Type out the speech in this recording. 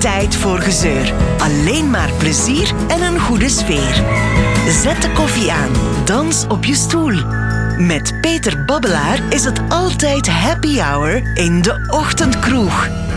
tijd voor gezeur. Alleen maar plezier en een goede sfeer. Zet de koffie aan. Dans op je stoel. Met Peter Babbelaar is het altijd happy hour in de ochtendkroeg.